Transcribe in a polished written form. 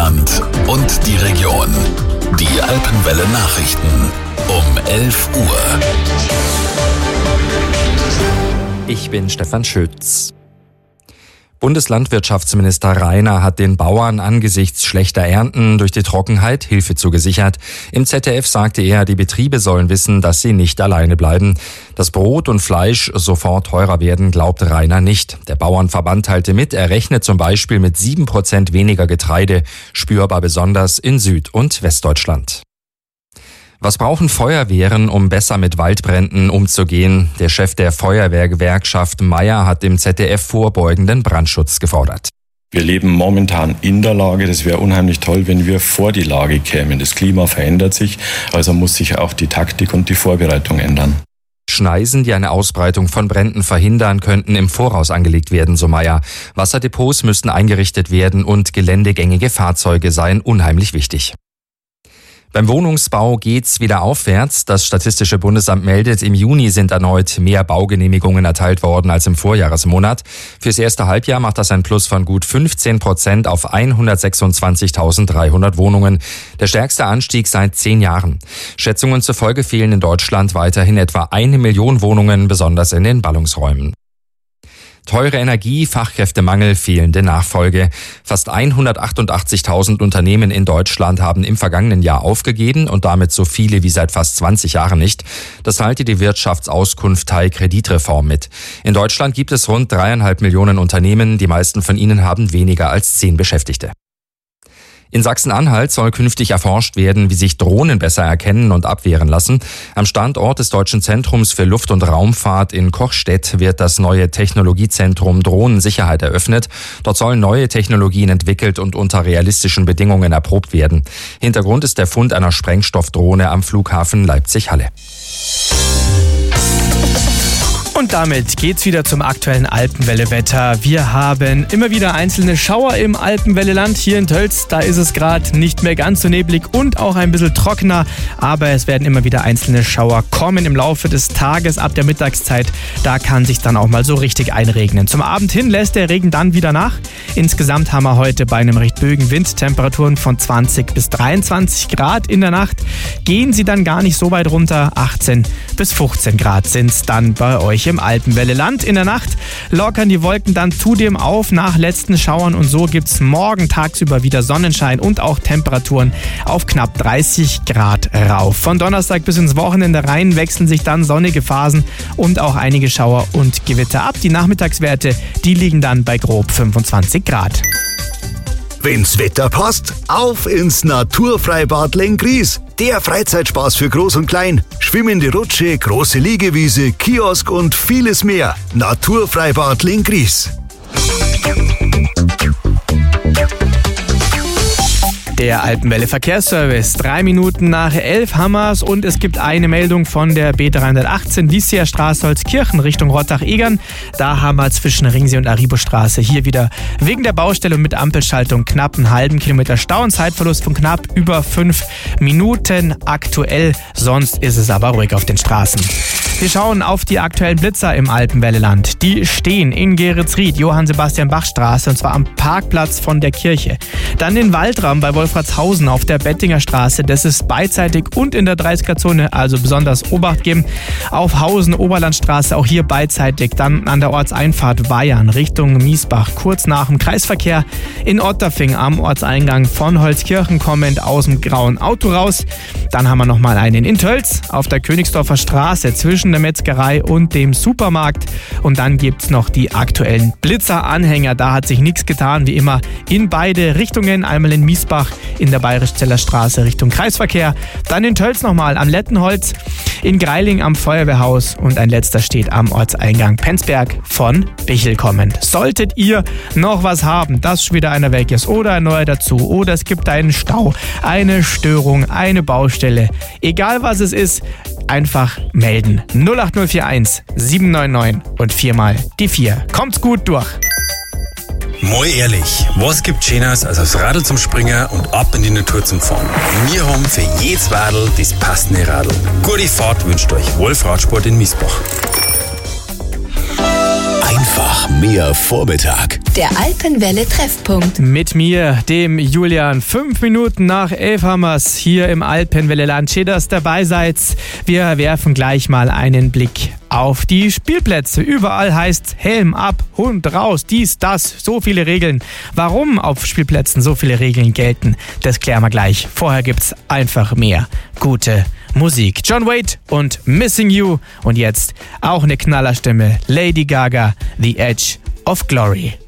Land und die Region. Die Alpenwelle Nachrichten um 11 Uhr. Ich bin Stefan Schütz. Bundeslandwirtschaftsminister Rainer hat den Bauern angesichts schlechter Ernten durch die Trockenheit Hilfe zugesichert. Im ZDF sagte er, die Betriebe sollen wissen, dass sie nicht alleine bleiben. Dass Brot und Fleisch sofort teurer werden, glaubt Rainer nicht. Der Bauernverband teilte mit, er rechnet zum Beispiel mit 7% weniger Getreide, spürbar besonders in Süd- und Westdeutschland. Was brauchen Feuerwehren, um besser mit Waldbränden umzugehen? Der Chef der Feuerwehrgewerkschaft Meier hat im ZDF vorbeugenden Brandschutz gefordert. Wir leben momentan in der Lage, das wäre unheimlich toll, wenn wir vor die Lage kämen. Das Klima verändert sich, also muss sich auch die Taktik und die Vorbereitung ändern. Schneisen, die eine Ausbreitung von Bränden verhindern, könnten im Voraus angelegt werden, so Meier. Wasserdepots müssten eingerichtet werden und geländegängige Fahrzeuge seien unheimlich wichtig. Beim Wohnungsbau geht's wieder aufwärts. Das Statistische Bundesamt meldet, im Juni sind erneut mehr Baugenehmigungen erteilt worden als im Vorjahresmonat. Fürs erste Halbjahr macht das ein Plus von gut 15% auf 126.300 Wohnungen. Der stärkste Anstieg seit 10 Jahren. Schätzungen zufolge fehlen in Deutschland weiterhin etwa 1 Million Wohnungen, besonders in den Ballungsräumen. Teure Energie, Fachkräftemangel, fehlende Nachfolge. Fast 188.000 Unternehmen in Deutschland haben im vergangenen Jahr aufgegeben und damit so viele wie seit fast 20 Jahren nicht. Das teilte die Wirtschaftsauskunft Teil Kreditreform mit. In Deutschland gibt es rund 3,5 Millionen Unternehmen. Die meisten von ihnen haben weniger als 10 Beschäftigte. In Sachsen-Anhalt soll künftig erforscht werden, wie sich Drohnen besser erkennen und abwehren lassen. Am Standort des Deutschen Zentrums für Luft- und Raumfahrt in Kochstedt wird das neue Technologiezentrum Drohnensicherheit eröffnet. Dort sollen neue Technologien entwickelt und unter realistischen Bedingungen erprobt werden. Hintergrund ist der Fund einer Sprengstoffdrohne am Flughafen Leipzig-Halle. Und damit geht's wieder zum aktuellen Alpenwelle-Wetter. Wir haben immer wieder einzelne Schauer im Alpenwelle-Land. Hier in Tölz, da ist es gerade nicht mehr ganz so neblig und auch ein bisschen trockener. Aber es werden immer wieder einzelne Schauer kommen im Laufe des Tages ab der Mittagszeit. Da kann sich dann auch mal so richtig einregnen. Zum Abend hin lässt der Regen dann wieder nach. Insgesamt haben wir heute bei einem recht böigen Wind Temperaturen von 20 bis 23 Grad in der Nacht. Gehen sie dann gar nicht so weit runter. 18 bis 15 Grad sind's dann bei euch im Alpenwelle-Land. In der Nacht lockern die Wolken dann zudem auf nach letzten Schauern und so gibt's morgen tagsüber wieder Sonnenschein und auch Temperaturen auf knapp 30 Grad rauf. Von Donnerstag bis ins Wochenende rein wechseln sich dann sonnige Phasen und auch einige Schauer und Gewitter ab. Die Nachmittagswerte, die liegen dann bei grob 25 Grad. Wenn's Wetter passt, auf ins Naturfreibad Lenggries. Der Freizeitspaß für Groß und Klein. Schwimmende Rutsche, große Liegewiese, Kiosk und vieles mehr. Naturfreibad Lenggries. Der Alpenwelle Verkehrsservice. 3 Minuten nach 11 haben wir's und es gibt eine Meldung von der B318 Ließeerstraße Holzkirchen Richtung Rottach-Egern. Da haben wir zwischen Ringsee und Aribostraße hier wieder wegen der Baustelle und mit Ampelschaltung knapp einen halben Kilometer Stau und Zeitverlust von knapp über 5 Minuten aktuell. Sonst ist es aber ruhig auf den Straßen. Wir schauen auf die aktuellen Blitzer im Alpenwelleland. Die stehen in Geretsried, Johann-Sebastian-Bach-Straße und zwar am Parkplatz von der Kirche. Dann den Waldraum bei Wolfratshausen auf der Bettinger Straße. Das ist beidseitig und in der 30er-Zone, also besonders Obacht geben. Auf Hausen-Oberlandstraße, auch hier beidseitig. Dann an der Ortseinfahrt Weyern Richtung Miesbach, kurz nach dem Kreisverkehr. In Otterfing am Ortseingang von Holzkirchen kommend aus dem grauen Auto raus. Dann haben wir nochmal einen in Tölz auf der Königsdorfer Straße zwischen der Metzgerei und dem Supermarkt. Und dann gibt's noch die aktuellen Blitzer-Anhänger. Da hat sich nichts getan, wie immer in beide Richtungen. Einmal in Miesbach in der Bayerischzeller Straße Richtung Kreisverkehr. Dann in Tölz nochmal am Lettenholz, in Greiling am Feuerwehrhaus und ein letzter steht am Ortseingang Penzberg von Bichel kommend. Solltet ihr noch was haben, das schon wieder einer weg ist oder ein neuer dazu oder es gibt einen Stau, eine Störung, eine Baustelle, egal was es ist, einfach melden. 08041 799 und 4 mal die 4. Kommt's gut durch. Mal ehrlich, was gibt Schöneres als aufs Radl zum Springen und ab in die Natur zum Fahren? Wir haben für jedes Radl das passende Radl. Gute Fahrt wünscht euch Wolf Radsport in Miesbach. Einfach mehr Vormittag. Der Alpenwelle Treffpunkt. Mit mir, dem Julian. 5 Minuten nach 11 haben wir's hier im Alpenwelle Land. Schön, dass ihr dabei seid. Wir werfen gleich mal einen Blick auf die Spielplätze. Überall heißt Helm ab, Hund raus, dies, das, so viele Regeln. Warum auf Spielplätzen so viele Regeln gelten, das klären wir gleich. Vorher gibt's einfach mehr gute Musik. John Waite und Missing You. Und jetzt auch eine Knallerstimme. Lady Gaga, The Edge of Glory.